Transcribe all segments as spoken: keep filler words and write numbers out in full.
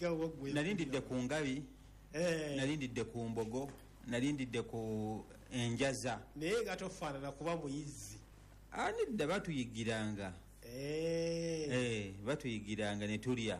nalindidde ku ngabi, nalindidde ku mbogo, nalindidde ku enjaza. Naye nga tofaanana kuba muyizi. Anidda batuyigiranga. Eh, batuyigiranga ne tulya.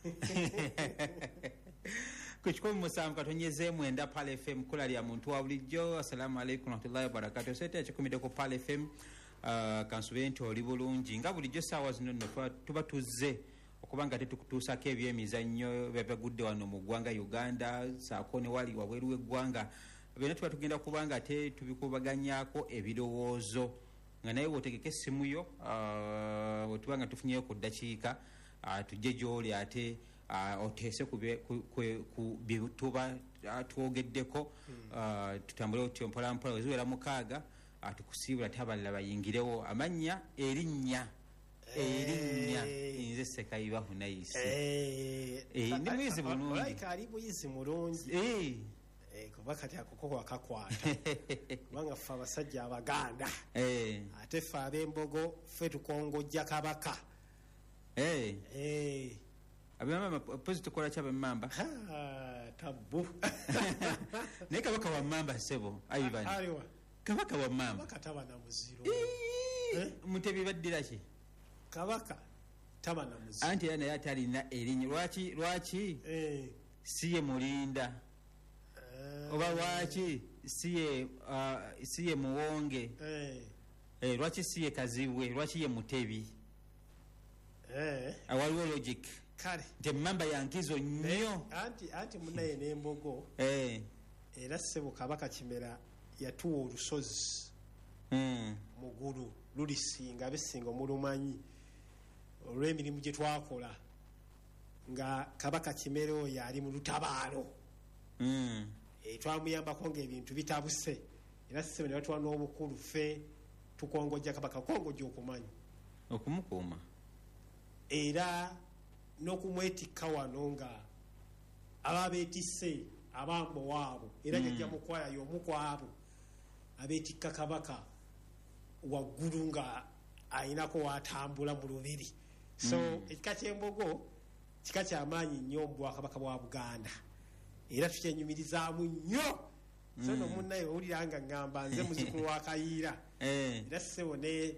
Ku kikumi musanvu katonyeze mwenda Pal F M kula lya muntu wa bulijjo. Assalamu alaikum warahmatullahi wabarakatuh. Sete ekikumide ku Pal F M uh, kansube nti oli bulungi nga bulijjo saawa zino nno tuba tuzze okubanga tetukutuusako ebyemizannyo byabagudde wano mu ggwanga Uganda saako ne wali wabweru w'eggwanga byonna tuba tugenda kubanga te tubikubaganyako ebirowoozo nga naye wotegeka essimu yo uh, wetubanga tufunyeyo ku ddakiika uh, tujje gy'oli ate uh, oteese ku bituba uh, twogeddeko uh, tutambule otyo mpola mpola weziwera mukaaga uh, tukusiibula te abalala bayingirewo amannya erinnya erinnya nze Sekayiba Hunayise eh ndi mwizi bulungi olaika ali muyizi mulungi eh eh kuba kati akoko akakwata kubanga ffe abasajja Abaganda eh ate ffe ab'embogo ffe tukongojja kabaka eh eh abemamba pozi tukola kya bemamba ha tabu ne kabaka wa mamba sebo ayibani aliwa kabaka wa mamba kabaka tabana muziro eh mutebi baddira ki kabaka tabana muziro anti yana yatalina erinnya lwaki lwaki eh siye mulinda uh, oba lwaki siye uh, siye muwonge eh eh lwaki siye kazibwe lwaki ye mutebi eh awaliwo logic kale nte mamba yankizo nnyo anti anti munaye n'embogo eh era sebo kabaka Kimera yatuwa olusozi mm. mugulu lulisinga besinga omulumanyi olw'emirimu gye twakola nga kabaka Kimera oyo ali mu lutabaalo mm. e, twamuyambako ng'ebintu bitabuse era sebo ne batuwa n'obukulu ffe tukongojja kabaka kongojja okumanyi okumukuuma era n'okumwetikka wano nga ababeetisse abambo waabo era jajja mukwaya y'omu kwabo abeetikka kabaka waggulu nga ayinako watambula mu lubiri so mm. ekika ky'embogo kika kyamaanyi nnyo mu bwakabaka bwa Buganda era tukyenyumirizaamu nnyo mm. so no munnaye owulira nga ngamba nze muzukulu wa Kayiira eh. era ssebo ne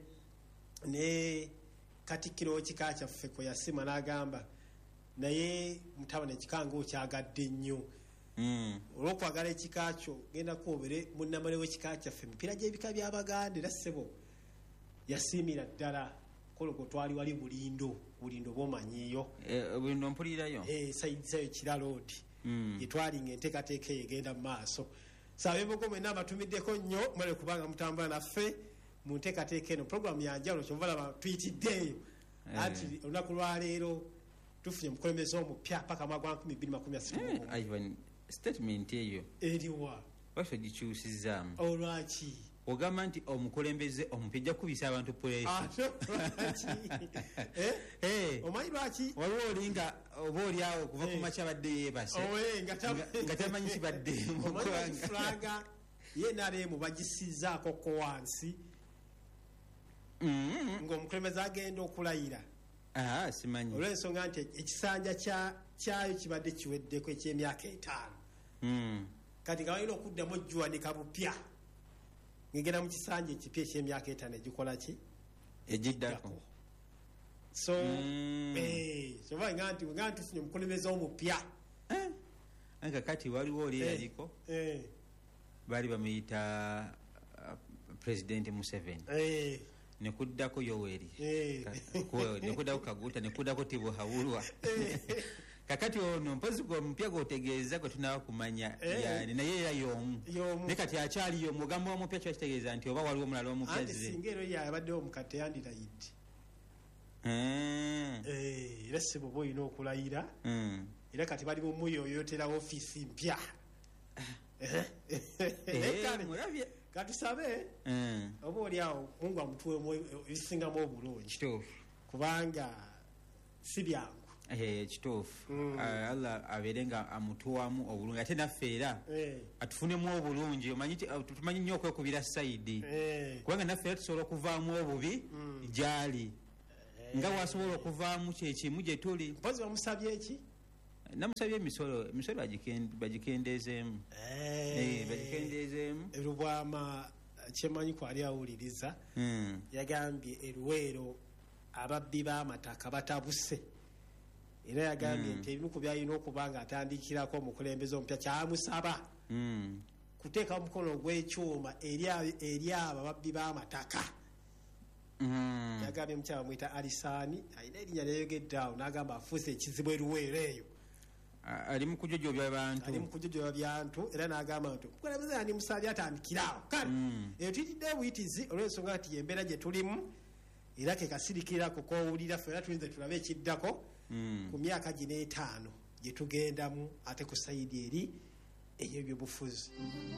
ne Katikkiro kika kyaffe kwe yasima n'agamba naye mutabana ekikanga okyagadde nnyo mm. olw'okwagala ekika kyo genda kwobere munnamale w'ekika kyaffe emipiira gy'ebika by'Abaganda era ssebo yasiimira ddala kologo twali wali bulindo bulindo bwomanyiyo eh, bulindo mpulirayo eh, sayidisayo kiraloodi mm. yetwali ng'enteekateeka eyo egenda mu maaso saabe embogo mwenna amatumiddeko nnyo male kubanga mutambula naffe mu nteekateeka eno puroguramu yanjalo kyobalaba tuyitiddeeyo eh. anti olunaku lwaleero tufunye mukulembeze omupya paka mwaka nkumi bbiri makumi asatu eh, Ivan statement eyo eriwa lwaki gikyusizaamu olwaki ogamba nti omukulembeze omupya ejja kubisa abantu puleesi omanyi lwaki waliwo olinga oba oliawo okuva ku makya badde yeebase nga tamanyi kibadde fulaga ye nalemu bagisizaako ko wansi ng'omukulembeze agenda okulayira ah simanyi olw'ensonga nti ekisanja kyayo kibadde kiweddeko eky'emyaka etaano kati nga balina okuddamu ojjuwanika bupya ngegenda mu kisanja ekipya eky'emyaka etaano egikola ki egiddako so soba nga nti nga ntufunye omukulembeze omupya anga kati waliwo oli yaliko baali bamuyita President Museveni nekuddako Yoweri nekuddako Kaguta nekuddako Tibo Hawulwa kakati ono mpozi gwo mpya gotegeeza gwe tunaba kumanya yani naye era y'omu ne kati akyaliyo mugambo omupya kyo kitegeeza nti oba waliwo omulala omupya ze singa ero yabaddewo mukate yandirayidi era ssebo oba olina okulayira era kati bali bumuyoyotera ofiisi mpya katusabe oba oli awo Mungu amutuwemu ebisingamu obulungi kubanga si byangu kituufu Allah abeere nga amutuwamu obulungi ate naffe era atufunemu obulungi tumanyi nnyo okwekubira sayidi kubanga naffe era tusobola okuvaamu obubi gyali nga wasobola okuvaamu kyekimu gye tuli mpozi bamusabye eki namusabye emisolo emisolo bagikendeezeemu bagikendeezeemu erubwama kyemanyi kwali awuliriza yagambye eruweero ababbi b'amataka batabuse era yagambye nti ebimu ku byalina okuba nga atandikirako omukulembeze omupya kyamusaba kuteeka omukono gw'ekyuma eri abo ababbi b'amataka. Yagambye mukyala bamwita Alisaani alina erinnya lyeyogedde awo n'agamba afuuse ekizibu eruweero eyo ali mu kujojobya bantu ali mu kujojobya bantu era n'agamba nti omukulembeze ani musaali atandikira awo kale eyo tuyitidde buyitizi olw'ensonga nti yembeera gye tulimu era ke kasirikira kukowulira ffe era tuyinza tulabe ekiddako ku myaka gino etaano gye tugendamu ate ku sayidi eri ey'ebyobufuzi.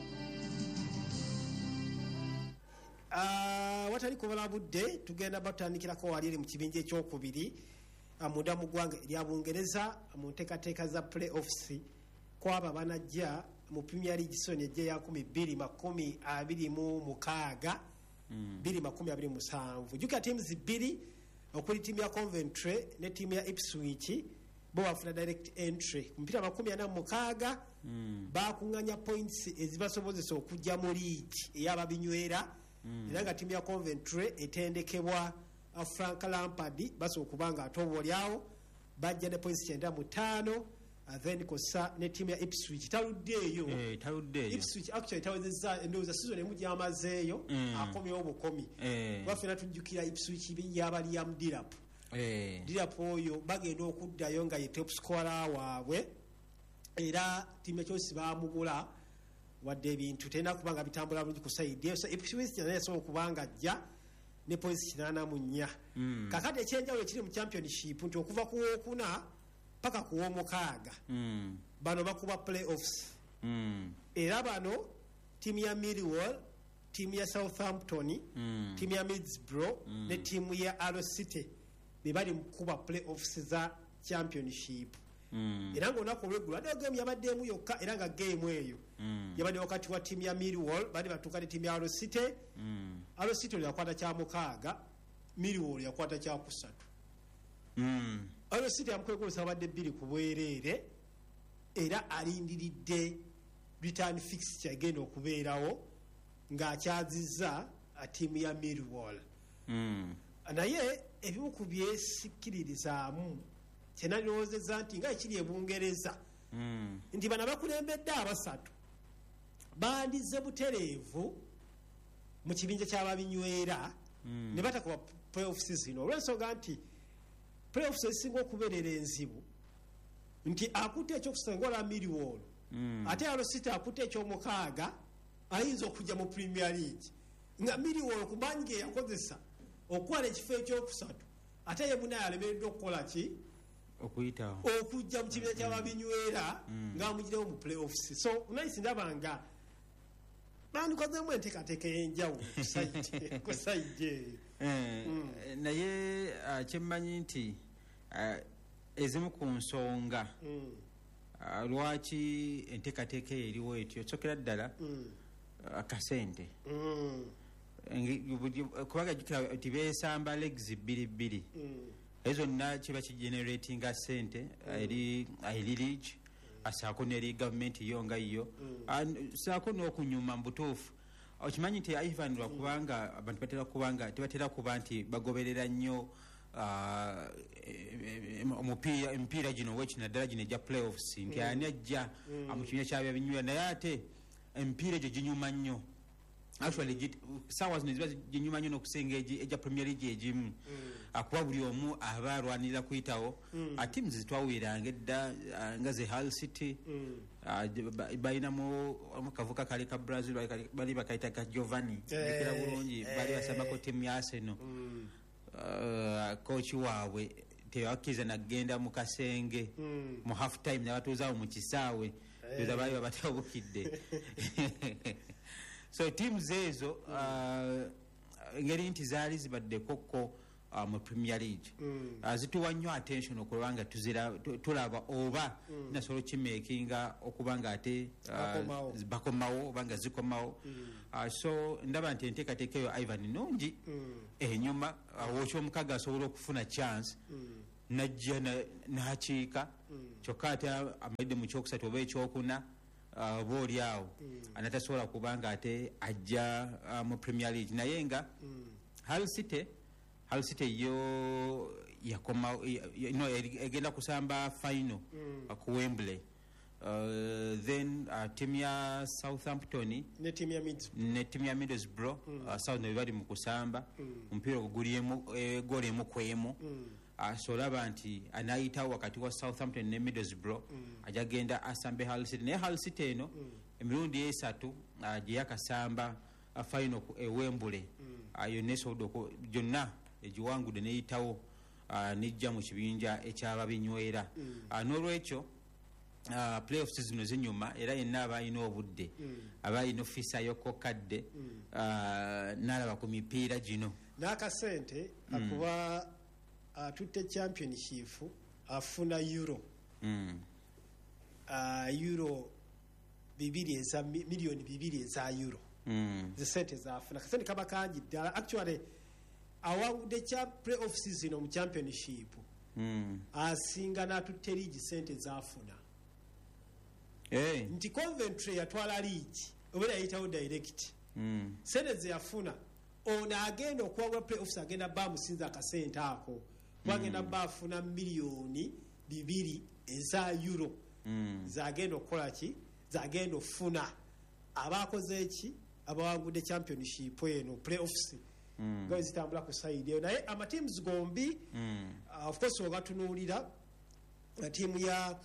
Watali kubala budde tugenda batandikirako wali eri mu kibinja ekyokubiri munda mu ggwanga erya Bungereza mu nteekateeka za play-offs kwaba banajja mu Premier League season ejja ya kumi bbiri makumi abiri mu mukaaga bbiri makumi abiri musanvu. Jukira teams bbiri okuli tiimu ya Coventry ne tiimu ya Ipswich bo bafuna direct entry ku mpira makumi ana mu mukaaga bakuŋŋanya points ezibasobozesa okujja mu league ey'ababinywera era nga tiimu ya Coventry etendekebwa Frank Lampard basobola okuba nga ate oboolyawo bajja ne points kyenda mu ttaano then kosa ne tiimu ya Ipswich taluddeeyo Ipswich actually tawezezza endowooza season emu gyamazeeyo akomyewo bukomi bafena tujjukira Ipswich yaba Liam Delap Delap oyo bagenda okuddayo nga ye top scorer waabwe era tiimu ya Chelsea baamugula wadde ebintu tena kubanga bitambula bulungi ku sayidi so Ipswich naye yasobola okuba nga ajja ne points kinaana mu nnya kakati ekyenjawulo ekiri mu championship nti okuva ku wookuna paka ku w'omukaaga bano bakuba play-offs era bano tiimu ya Millwall tiimu ya Southampton tiimu ya Middlesbrough ne tiimu ya Hull City be bali mu kuba play-offs za championship era ng'olunaku olw'eggulu waddewo geemu yabaddeemu yokka era nga geemu eyo yabadde wakati wa tiimu ya Millwall bali batuuka ne tiimu ya Hull City Hull City olwo yakwata kya mukaaga Millwall yakwata kya kusatu Hull City yamukwekulusa abadde bbiri ku bwereere era alindiridde return fixture egenda okubeerawo ng'akyazizza tiimu ya Millwall naye ebimu ku byesikiririzaamu kyenalirowoozezza nti nga ekiri e Bungereza nti bano abakulembedde abasatu bandize butereevu mu kibinja ky'ababinywera ne batakuba play-offs zino olw'ensonga nti play-offs ezisinga okubeerera enzibu nti akutte ekyokusanga olwa Millwall ate Hull City akutte ekyomukaaga ayinza okujja mu Premier League nga Millwall kubanyi ge yakozesa okuwala ekifo ekyokusatu ate ye munaye alemereddwa okukola ki okuyitawo okujja mu kibinja ky'ababinywera ng'amugirewo mu play-offs so unayisi ndaba nga bandikozemu enteekateeka ey'enjawulo ku sayidi eyo naye kyemmanyi nti ezimu ku nsonga lwaki enteekateeka eyo eriwo etyo sokera ddala akasente kubanga jjukira nti beesamba legs bbiri bbiri ezo zonna kiba kigeneratinga sente eri league asaako neri gavumenti yo nga yo saako n'okunyuma mu butuufu okimanyi nti Ivan lwakubanga abantu batera kubanga tebatera kuba nti bagoberera nnyo omupiira emipiira gino wekina ddala gino ejja play-offs nti ani ajja mu kibiina kyababinywera naye ate emipiira egyo ginyuma nnyo actually saawa zino ziba ginyuma nnyo n'okusinga ejja Premier League egimu akuba buli omu aba alwanirira kuyitawo atiimu zitwawiranga edda nga ze Hull City balinamu kavuka kali ka Brazil bali bakayita ka Giovanni ekira bulungi bali basambako tiimu ya Arsenal kooki waabwe tebakkiriza nagenda mu kasenge mu half time nabatuuzaawo mu kisaawe oza baali babatabukidde so teams ezo engeri nti zaali zibaddekokko mu Premier League zituwa nnyo attention okuba nga tulaba oba nasobola kimeekinga okuba nga ate bakomawo oba nga zikomawo so ndaba nti enteekateeka eyo Ivan nungi enyuma wokyomukaga asobola okufuna chance najja nakiika kyokka ate amalidde mu kyokusatu oba ekyokuna oba oli awo anatasobola kubanga ate ajja mu Premier League naye nga Hull City Hull City yo yakoma no egenda kusamba final ku Wembley. Uh, then uh, team ya Southampton ne team ya Mids ne team ya Middlesbrough mm. uh, South ne bali mu kusamba mpira mm. guliemu e, gole mu kwemu mm. uh, so laba nti anayita wakati wa Southampton ne Middlesbrough mm. ajagenda asambe Hull City ne Hull City eno mm. emirundi esatu uh, je yakasamba uh, final ku e Wembley mm. uh, yoneso doko jonna ejiwangude ne yitawo uh, nijja mu kibinja ekyababinywera mm. uh, n'olwekyo Uh, playoffs zino zinyuma era yenna abayina obudde mm. abayina ofisa yokokadde mm. uh, nalaba ku mipiira gino n'akasente mm. akuba atutte uh, championship afuna euro mm. uh, euro bibiri eza milioni bibiri eza euro mm. zisente zafuna kasente kaba kangi ddala actually awangudde cha playoffs zino mu championship mm. asinga n'atutte ligi sente zafuna. Hey. Nti Coventry yatwala league obera yitawo direct mm. sente ze yafuna ona agenda okuwagula playoffs agenda ba musinza akasente ako wagenda mm. bafuna milioni bibiri eza euro mm. zagenda okukola ki zagenda ofuna abakoze eki abawangudde championship eno playoffs mm. ngo zitambula ku side eyo naye ama teams gombi mm. uh, of course ogatunuulira team ya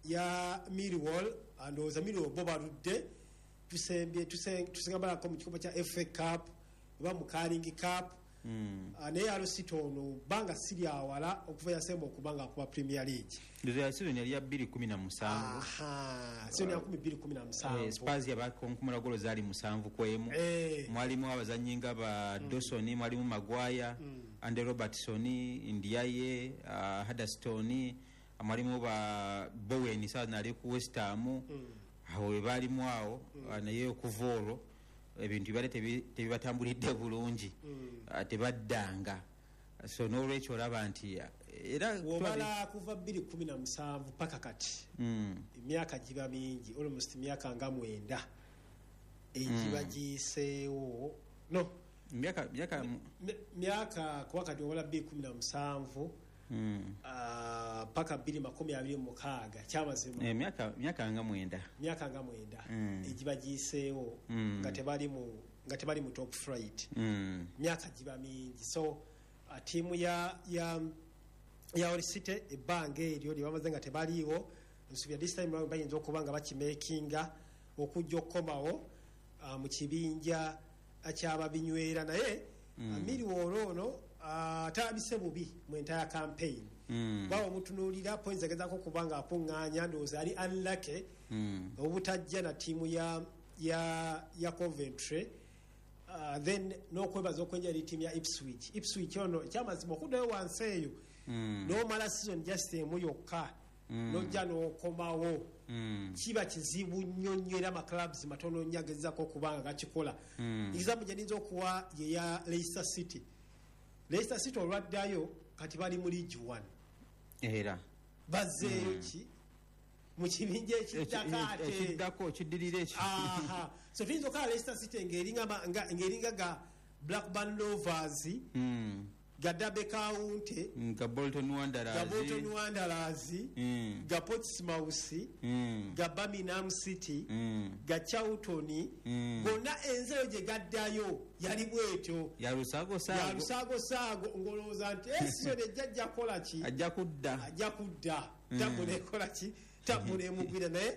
ya Millwall andoza Millwall boba rudde tusembye tusengambala ko mu kikopo kya F A Cup oba mu Carling Cup mm. ane ya Rositono banga siri awala okuva yasemba okubanga kwa Premier League ndio ya season ya mbili kumi na musanvu aha season ya mbili kumi na musanvu eh, Spurs ya bakonkumula golo zali musanvu kwemu eh. mwalimu abazanyinga ba mm. Dawson mwalimu Maguire mm. Andy Robertson Ndiaye uh, Huddleston mwalimu ba Bowen saa nali ku West Ham mm. aho balimu awo mm. naye okuvoro ebintu bale tebibatambulidde bulungi mm. tebaddanga so n'olwekyo olaba nti era wobala kuva mbiri kumi na musanvu paka kati mm. emyaka giba mingi almost emyaka nga mwenda egiba mm. giseewo no myaka myaka myaka kwa kati wobala mbiri kumi na musanvu Mm. Uh, paka mbili makumi abiri mukaga cyamazima eh myaka myaka nga mwenda myaka nga mwenda mm. ejiba giseewo mm. ngate bali mu ngate bali mu top flight mm. myaka jiba mingi so uh, timu ya ya ya Hull City ebange eryo lyo bamaze ngate baliwo nsubya this time round bayinza okubanga bakimakinga okujja okomawo uh, mu kibinja akyababinywera naye mm. uh, Millwall ono atabise uh, bubi mu entire campaign mm. bawo mutunulira points agezako kubanga apunganya ndoza ali unlucky mm. obutajja na timu ya ya ya Coventry uh, then no kwebazo kwenja li timu ya Ipswich Ipswich ono cyamazimo kudayo wanseyo mm. no mala season just emu yokka mm. no jano komawo mm. kiba kizibu nnyonnyera ama clubs matono nyagezako kubanga gakikola mm. example janizo kuwa ye ya Leicester City Leicester City olwaddayo kati bali mu League one era bazeeyo ki mu kibinja ekiddako ekiddako kiddirira eki aha so tuyinza okala Leicester City ng'eringa ng'eringa ga Blackburn Rovers mm. ga Derby County ga Bolton Wanderers ga Bolton Wanderers mm. ga Portsmouth mm. ga Birmingham City mm. ga Charlton mm. gonna enzero gye gaddayo yali bwetyo ya Lusago Sago ya Lusago Sago ngoloza nti eso de jajja kola ki ajja kudda ajja kudda mm. tabule kola ki tabule mugwira naye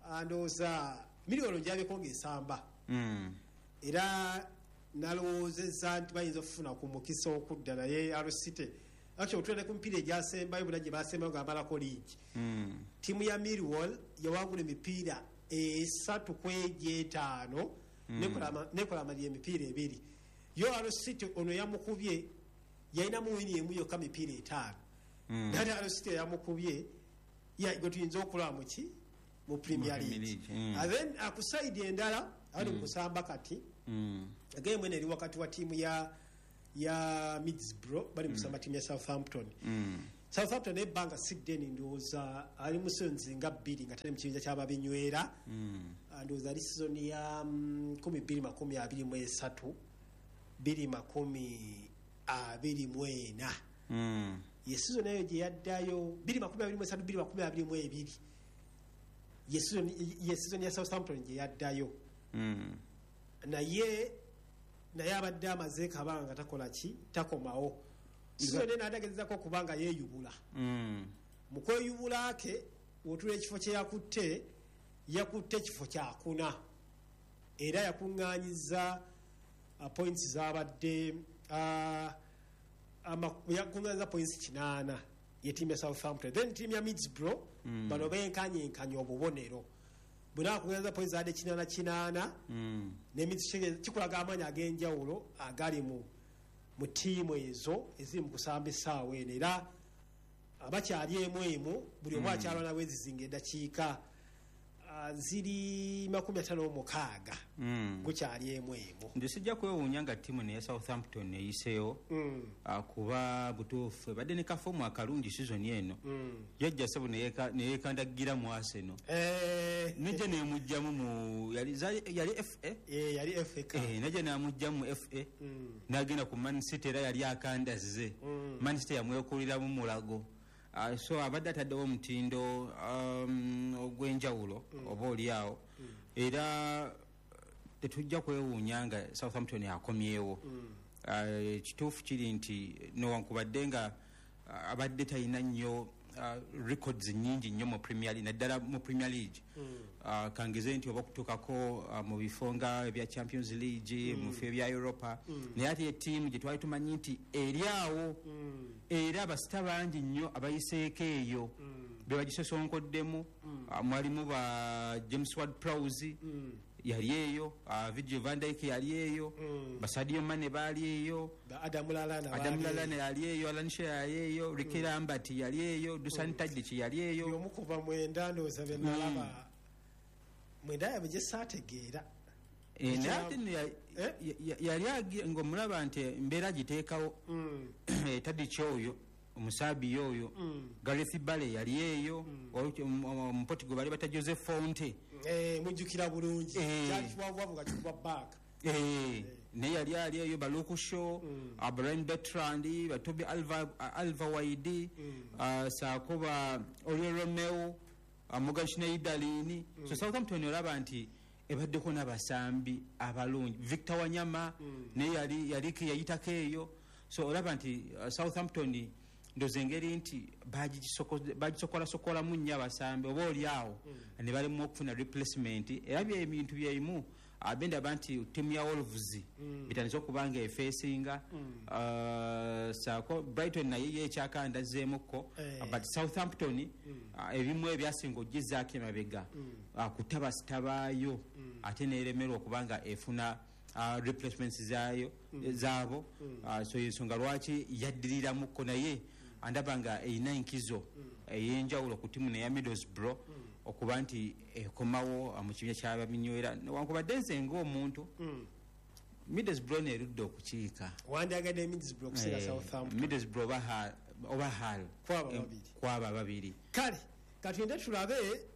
andoza miliyoni jabe konge samba mm. era nalowozezza nti bayinza okufuna ku mukisa okudda naye Hull City actually otwele ku mpira egyasembayo bula gye basembayo nga bamalako league mm. timu ya Millwall yawangula emipiira esatu kwegyetaano mm. nekola amali emipiira ebiri yo Hull City ono yamukubye yalina muwini emu yokka mipiira etaano mm. nate Hull City yamukubye gwe tuyinza okulaba muki mu Premier League mm. and then akusaidi endala ali mm. kusamba kati mm. game ene eri wakati wa timu ya ya Middlesbrough bali musamba mm. timu ya Southampton mm. Southampton ebbanga sideni ndowooza ali mu seasons nga bbiri nga tali mu kibinja ky'ababinywera mm. ndowooza ali season ya kumi bbiri makumi abiri mu esatu bbiri makumi abiri mu ena mm. ye season eyo gye yaddayo bbiri makumi abiri mu esatu bbiri makumi abiri mu ebiri ye season ye season ya Southampton gye yaddayo mm. naye naye abadde amaze kabanga takola ki takomawo season eno adagezako kubanga yeeyubula mm. mu kweyubula ke wotula ekifo kye yakutte yakutte ekifo kyakuna era yakuŋŋaanyiza uh, points zabadde uh, yakuŋŋaanyiza points kinaana ye tiimu ya Southampton then tiimu ya Middlesbrough mm. bano benkanyenkanya obubonero buna kuŋŋaanyiza points zabadde kinaana kinaana mm. ne kikulaga amaanyi ag'enjawulo agali mu mu tiimu ezo eziri mu kusamba essaawa eno era abakyali emu emu buli omu akyalwana bwezizinga eddakiika ziri makumi ataano mukaaga gukyali emu emu nze sijja kwewuunya nga ttiimu neya Southampton eyiseyo kuba butuufu ebadde ne kafomu akalungi sizoni eno yajja sebo neyekandagira mu Arsenal nejja nemugjamu mu yali F A yali F A nejja namugjamu mu F A n'agenda ku Man City era yali akandazze Man City yamwekuliramu mulago. Uh, so abadde ataddewo omutindo um, ogw'enjawulo mm. oba oliawo mm. era tetujja kwewuunya nga Southampton akomyewo ekituufu mm. uh, kiri nti newankubadde nga uh, abadde talina nnyo uh, records nnyingi nnyo mu Premier League naddala mu Premier League mm. uh, kangeze nti oba kutuukako uh, mu bifo nga ebya Champions League mm. mu bifo ebya Europa mm. naye ate ettiimu gye twali tumanyi nti eryawo mm. era abasita bangi nnyo abayiseeko eyo mm. be bagisosonkoddemu mm. uh, mwalimu ba James Ward-Prowse mm. yali eyo uh, Virgil van Dijk yali eyo mm. Basadio Mane bali eyo Adam Lallana Adam Lallana yali eyo Alan Shearer yali eyo Ricky mm. Lambert yali eyo Dusan mm. Tadic yali eyo yomukuva mwenda ndowooza be nalaba mm. mwenda yabe gye saategeera yali ng'omulaba nti embeera giteekawo Tadic oyo omusaabi oyo Gareth Bale yali eyo omupotigo bali bata Joseph Fonte mujjukira bulungi kyali kiwavuwavu nga kikuba back naye yali ali eyo Baluku Shaw Brian Bertrand Batobi Alva Waidi saako ba Oriol Romeu Morgan Schneiderlin so Southampton olaba nti ebaddeko n'abasambi abalungi Victor Wanyama naye yali yaliko yayitako eyo so olaba nti uh, Southampton ndoze engeri nti bagisokolamu nnyo abasambi oba oliawo mm. ne balemu okufuna replacement era byebintu byeimu abendaba nti ttiimu ya Wolves mm. bitandise okuba nga efeesinga mm. uh, saako Brighton naye yekyakandazzeemukko eh. but Southampton mm. uh, ebimu ebyasinga ogizaako emabega mm. uh, kutabasita baayo mm. ate neeremerwa okuba nga efuna uh, replacements zaayo mm. zaabo mm. uh, so ensonga lwaki yaddirirramukko naye andaba nga erina enkizo mm. ey'enjawulo ku ttiimu neya Middlesbrough mm. okuba nti ekomawo mu kibinja ky'ababinywera wankubadde nze ng'omuntu mm. Middlesbrough nerudde okukiika wandyagadde Middlesbrough kusinga Southampton Middlesbrough oba Hull kwaba babiri kale katuyinde tulabe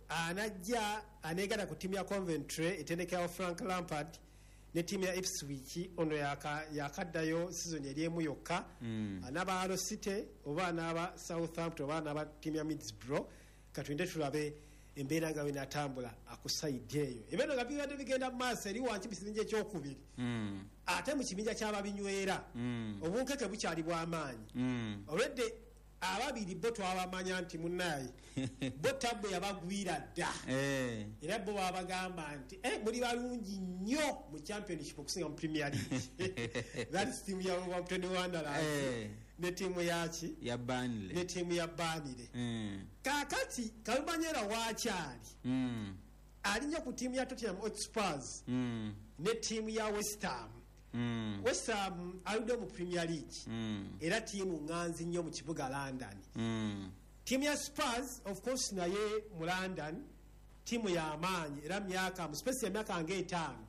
anajja aneegata ku ttiimu ya Coventry etendekerawo Frank Lampard ne ttiimu ya Ipswich ono yakaddayo season eri emu yokka mm. anaba Hull City oba anaba Southampton oba anaba ttiimu ya Middlesbrough katuyinde tulabe embeera nga wenatambula akusaidde eyo ebino nga bibadde bigenda mu maaso eri wanki mu kibinja ekyokubiri mm. ate mu kibinja ky'ababinywera mm. obunkeke bukyali bw'amaanyi mm. olwedde ababiri bo twabamanya nti munnaye bo tabwe yabagwira dda eh. era bo babagamba nti eh, muri balungi nnyo mu championship okusinga mu Premier League that is team ya Wolverhampton Wanderers eh. ne tiimu yaki ya Burnley ne tiimu ya Burnley mm. kakati Kalumanyera wakyali mm. alinya ku tiimu ya Tottenham Hotspur mm. ne tiimu ya West Ham mm. West Ham aludde mu Premier League mm. era tiimu nganzi nnyo mu kibuga London mm. tiimu ya Spurs of course naye mu London tiimu ya amaanyi era myaka mu space ya myaka nga etaano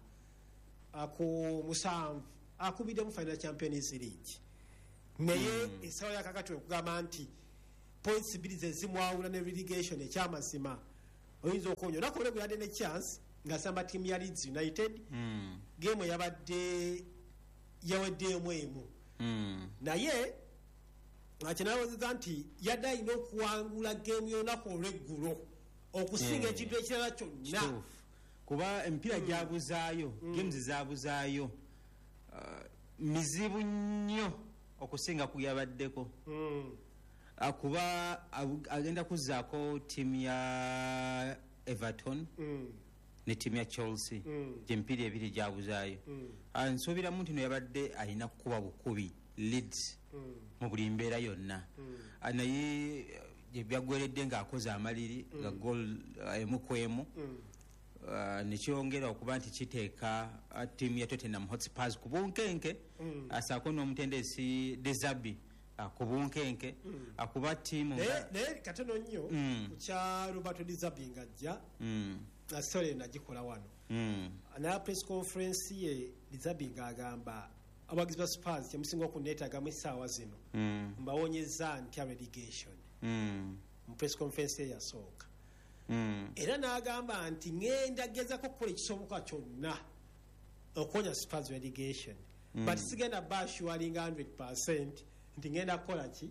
ku musanvu akubidde mu final Champions League naye mm. esawa yakakati okugamba nti points bbiri zezimwawula ne relegation ekyamazima oyinza okonya olako olwe bweyadde ne chance ngasamba tiimu ya Leeds United mm. game yabadde yaweddemu emu mm. naye akinawozeza nti yadde alina okuwangula game y'olunaku olweggulo okusinga Eh. ekintu ekirala kyonna Kituufu. kuba emipiira gyabuzaayo games zabuzaayo uh, mizibu nnyo okusinga ku yabaddeko Mm. uh, kuba abu- agenda kuzzaako ttiimu ya Everton Mm. ne ttiimu ya Chelsea Mm. gyemipiira ebiri gyabuzaayo Mm. uh, nsuubiramu nti no yabadde alina kukuba bukubi Leeds Mm. mu buli mbeera yonna Mm. uh, naye gyebyagweredde ng'akoze amaliri nga gol uh, emu ku emu Mm. Uh, nekyongera okuba nti kiteeka uh, ttiimu ya Tottenham Hotspurs ku bunkenke Mm. asaako n'omutendesi Dezabi uh, ku bunkenke Mm. akuba ttiimu naye nga- naye katono nnyo Mm. ku kya Roberto Di Zerbi ng'ajja Mm, asole nagikola wano mm, na press conference ye Di Zerbi ng'agamba abagizi ba Spurs kyemusinga okuneetaagamu essaawa zino mm, mbawonyeza ntya relegation mm, mu press conference ye yasooka mm, era n'agamba nti ŋŋenda gezako okukola ekisoboka kyonna okuwonya Spurs relegation Mm. but sigenda bashuwalinga one hundred percent nti ŋŋenda kukola ki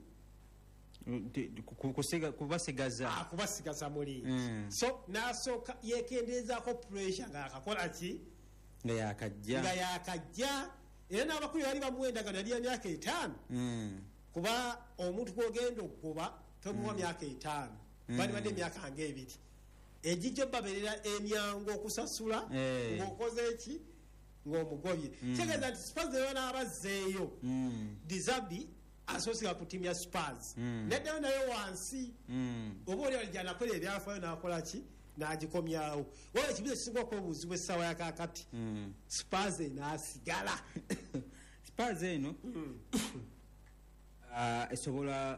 Ti- ku- kusiga- kubasigaza akubasigaza mu liigi Mm. so n'asooka yekendeezaako pressure ng'akakola ki nga yakajja nga yakajja era n'abakulu bali bamuwendagano yali ya myaka etaano Mm, kuba omuntu gwogenda okugoba tomuwa myaka etaano bali badde emyaka ngaebiri ejijjo babeerera emyangu okusasula Eh. ng'okoze eki ng'omugobye kitegeeza nti Spurs eyo n'abazzeeyo mm, Di Zerbi asoosera ku ttiimu ya Spurs Mm. neddayo nayo wansi mm, oba oli alijanakola ebyafaayo n'akola ki n'agikomyawo waba ekibuzo kisinga okwebuuzibwa essaawa yakakati mm. Spurs n'asigala Spurs eno uh, esobola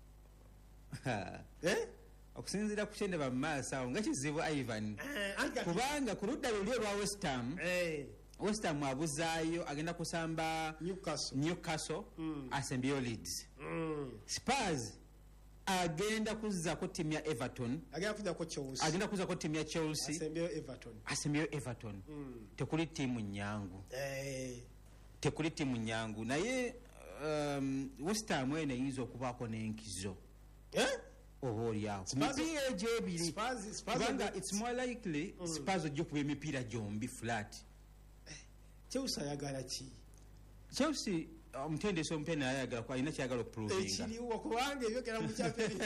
Eh? okusinziira ku kyendaba mu maaso awo nga kizibu Ivan Eh, anti kati- kubanga ku ludda luli olwa West Ham Eh, West Ham abuzaayo agenda kusamba Newcastle. Newcastle Mm. asembyeyo Leeds. Mm. Spurs agenda kuzzaako ttiimu ya Everton agenda kujjako Chelsea agenda kuzzaako ttiimu ya Chelsea asembeyo Everton. asembyeyo Everton. Mm. Tekuli ttiimu nyangu Eh, tekuli ttiimu nyangu naye um, West Ham eno eyinza okubaako n'enkizo eh? oba oliawo ku Spurs- mipiira egyo ebiri Spurs- Spurs kubanga and- it's more likely Spurs ojja okuba emipiira gyombi flat. Chelsea ayagala ki Chelsea omutendesi omupya naye ayagala ku- alina kyayagala okuprovinga ekiriwo kubanga ebyogera mu Champions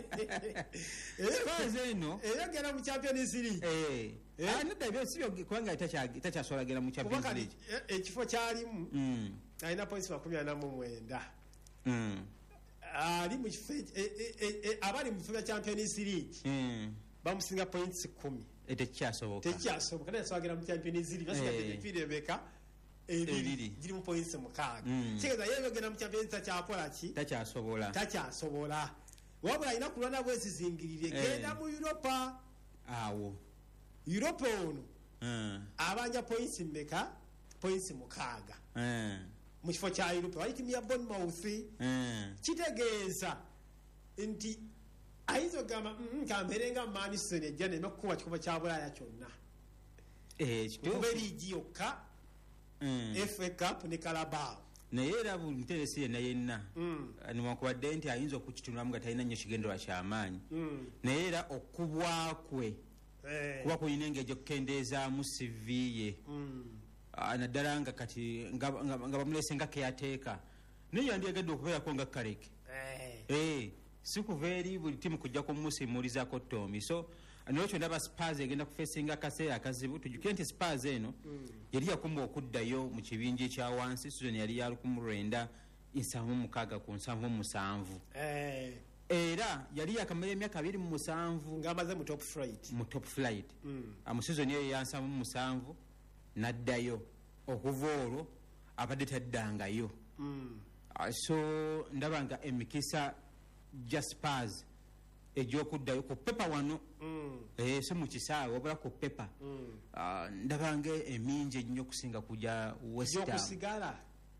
Spurs eno ebyogera mu Champions League eh, Eh? ah, nedda ebyo si byo- kubanga takya- takyasobola genda mu kuba Champions kati League. eh, ekifo kyalimu Mm, alina points makumi ana mu mwenda mm, ali mu kifo eki- eh, eh, eh, eh, abali mu bifo bya Champions League mm. bamusinga points kumi Eh, tekikyasoboka tekyasoboka naye aswagera mu Champions League basigadde Eh. emipiira emeka Ebiri. ebiri giri mu points mukaaga Mm. kitegeeza yeyogera mu Champions takyakola ki takyasobola takyasobola wabula alina kulwana bwesizingirire Eh. genda mu Europa awo. Europa ono Mm, abanja points mmeka points mukaaga mm, mu kifo kya Europa wali timu ya Bournemouth mm. kitegeeza nti ayinza okugamba "Mm, kambeere nga Manchester ejja nema kukuba kikuba kya Bulaaya kyonna Eh, kituufu. kuba eriigi yokka Mm. F A Cup ne Carabao naye era buli muteresi yenna yenna Mm. niwankubadde nti ayinza okukitunulamu nga talina nnyo kigenderwa kyamaanyi Mm. naye era okubwakwe Eh. kuba kulina engeri gyokukendeezaamu C V ye Mm. Ah, naddala nga kati nga nga- nga bamulese nga keyateeka naye yandiyagedde okubeerako nga kaleke Eh. Eh, si kuva eri buli timu kujja kumusimulizaako ttomi so nolwekyo ndaba Spurs egenda kufeesinga akaseera akazibu tujjukire nti Spurs eno yali yakumba okuddayo mu kibinja ekya wansi season yali ya lukumi lwenda nsanvu mu mukaaga ku nsanvu mu musanvu Eh. era yali yakamala emyaka abiri mu musanvu ng'amaze mu top flight mu top flight Mm. Ah, mu season eyo ya nsanvu mu musanvu n'addayo okuva olwo abadde taddangayo. Mm. Ah, so ndaba nga emikisa gya Spurs egy'okuddayo ku pepa wano Mm. eh, so mu kisaawe wabula ku pepa Mm. Ah, ndaba nga emingi ennyo okusinga kujja West Ham gy'okusigala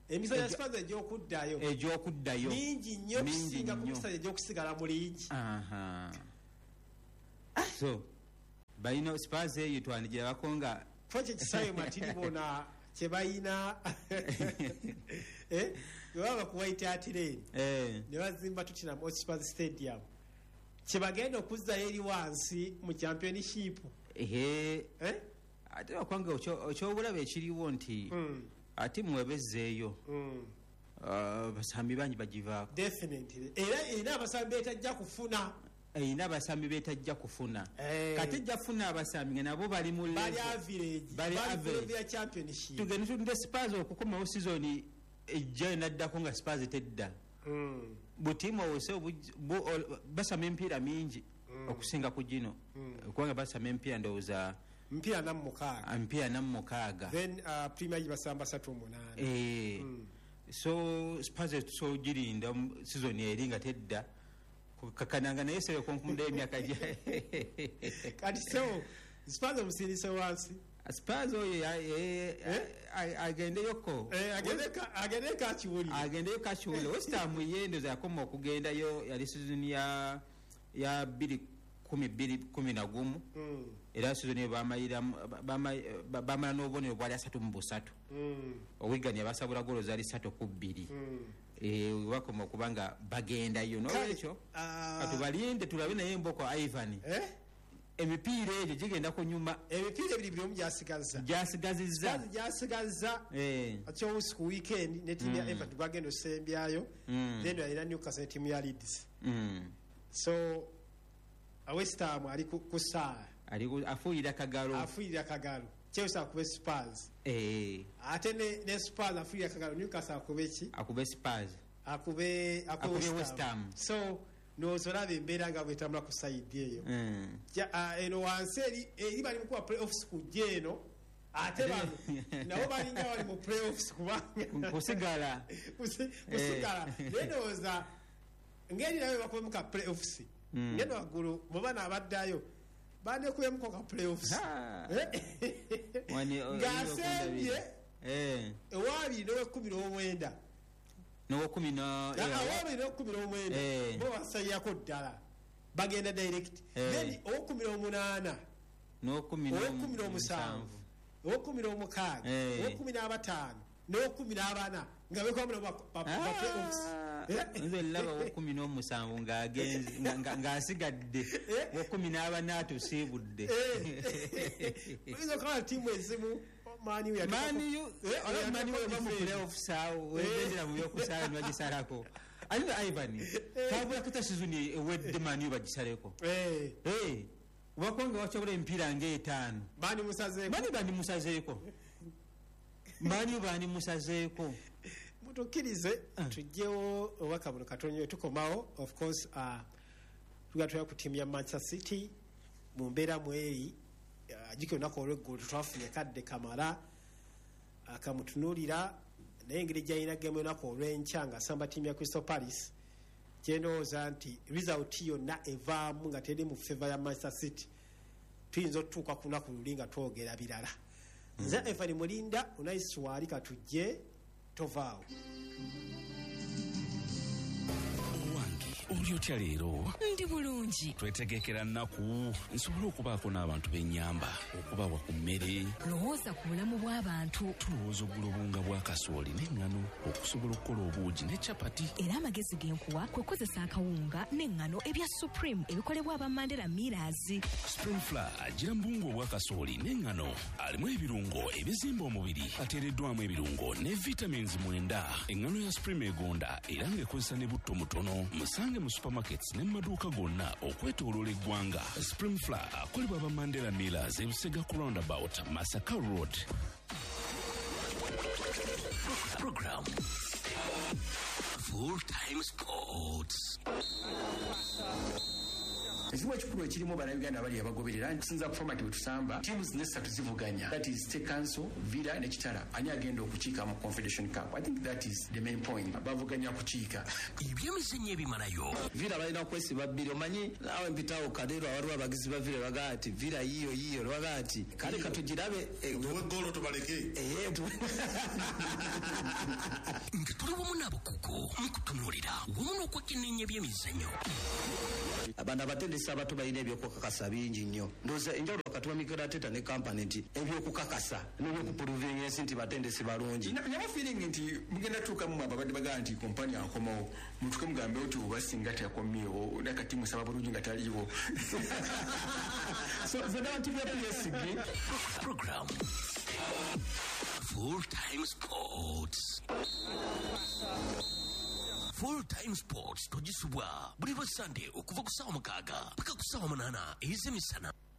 emiso ya Spurs egyokuddayo egyokuddayo mingi nnyo kusinga ku misaala egyokusigala mu liigi. Aha. So balina Spurs eyo twanigira bakonga foche kisayo matiri bona kye bayina eh baba ku White Hart Lane eh ne bazimba tutina mu Spurs Stadium kye bagenda okuzza eri wansi mu championship eh eh ate bakonga ocho obulabe ekiriwo nti mm. ati mwebezeeyo mm. uh, basambi bangi bagiva definitely era ina abasambi etajja kufuna ina abasambi betajja kufuna hey. Kati ejja kufuna abasambi nabo bali mu bali average bali average ya championship tugende tunde Spurs okukomawo season ejja naddako nga Spurs tedda mm. butimu owese basama empiira mingi mm. okusinga ku gino mm. kubanga basama empiira ndowooza mpira na mukaaga mpira na mukaaga then uh, premier basamba satu munana eh mm. So Spurs so girinda season eri nga tedda kakananga naye sero konkumunda emyaka gya kati so Spurs musirise wansi Spurs oyo agende yoko eh agende ka agende ka chiwuli agende ka chiwuli West Ham yendo za koma okugenda yo yali season ya ya bili kumi bili kumi na gumu mm. Era season bamayira bamala n'obubonero bwali asatu mu busatu mm. Owiganya basabula golo zali satu ku bbiri mm. Eh wakoma kubanga bagenda yo no ekyo uh, atubalinde tulabe naye mboko Ivan eh emipiira egyo gigenda ku nyuma emipiira ebiri biri omujasigaza jasigazizza jasigaza eh atyo usiku weekend ne timu ya mm. Everton bagenda osembyayo mm. Then ina Newcastle timu ya Leeds mm. So West Ham ali ku saa ali afuira kagalo afuira kagalo Chelsea akube Spurs eh ate ne, ne Spurs afuira kagalo Newcastle akube ki akube Spurs akube akube West Ham so no zorabe embera nga bwetambula ku side eyo mm. Ja uh, eno wanseri eri bali mu kwa playoffs ku jeno ate bano nabo bali nga bali mu playoffs kubanga kusigala kusigala nenoza ngeri nawe bakwe mu ka playoffs mm. Ngeno agulu mubana abaddayo bane kuye mu ka playoffs wani gasembye eh ewabi no kumi n'omwenda no kumi na awabi no kumi n'omwenda bo wasayako ddala bagenda direct then o kumi n'omunana no kumi n'omusanvu o kumi n'omukaaga o kumi n'abataano no kumi n'abana nga bekwamula ba playoffs nze laba o kumi n'omusanvu ng'agenze ng'asigadde o kumi n'abana atusiibudde oyinza okubona ttiimu ezimu Mani ya Mani you eh Mani we mu playoffs awo wendera mu yokusala nwagisalako ali Ivan kabula kuta season wedde Mani bagisaleko eh eh wakonga wachabula empira nge etano Mani musazeko Mani bani musazeko Mani bani musazeko mutokirize tujjewo wakabuno katonyo tukomawo of course uh tugatwa ku team ya Manchester City mu mbera mweri ajike nako olweggo twafunye kadde kamara akamutunulira naye ngeri jayina game nako olwenchanga samba team ya Crystal Palace jenoza nti result yonna evaamu nga teri mu favor ya Manchester City tuyinza otuuka kuna ku lulinga twogera birala nze Evan Mulinda unaiswali katujje tovaawo oli otya leero ndi bulungi twetegekera nnaku nsobola okubaako n'abantu b'ennyamba okubawa ku mmere lowooza ku bulamu bw'abantu tulowooza oggula obunga bwa kasooli n'eŋŋano okusobola okukola obuugi ne capati era amagezi genkuwa kwe kozesa akawunga n'eŋŋano ebya Supreme ebikolebwa aba Mandela Millers Spring Flour agira mbungu obwa kasooli n'eŋŋano alimu ebirungo ebizimba omubiri ateereddwamu ebirungo ne vitamins mwenda eŋŋano ya Supreme egonda era ng'ekozesa ne butto mutono musange mu supermarkets ne maduuka gonna okwetooloola eggwanga Spring Flour akolebwa aba Mandela Millers ebusega ku roundabout Masaka Road. Program Full Time Sports. ekimu ekikulu ekirimu bannayuganda bali abagoberera nsinza ku format bwe tusamba teams nesatu zivuganya, that is State Council, Villa ne Kitara, ani agenda okukiika mu Confederation Cup. I think that is the main point, bavuganya kukiika ebyemizannyo ebimalayo. Villa balina kwesiba bbiri, omanyi naawe mpitawo Kadero awaliwo abagizi ba Villa bagaa ati Villa yiyo yiyo bagaa ati kale katugirabe tuwe golo tubaleke nga tuli wamu n'abakugu mukutunuulira wamu n'okwekenneenya ebyemizannyo. abantu abatendesi abato balina ebyokukakasa bingi nnyo. Ndowooza enjawulo wakati wa Mikel Arteta ne kampani nti ebyokukakasa n'ebyokupuluvinga ensi nti batendesi balungi. nyama feeling nti mugenda tuukamu ababadde bagaa nti kompani akomawo mutuke mugambe oti oba singa teyakomyewo nakati musaba bulungi nga taliiwo. So zena bantu byabyesigge Program Full Time Sports. Full Time Sports tujisubwa buli bwa Sunday okuva ku ssaawa mukaaga paka ku ssaawa munaana ez'emisana.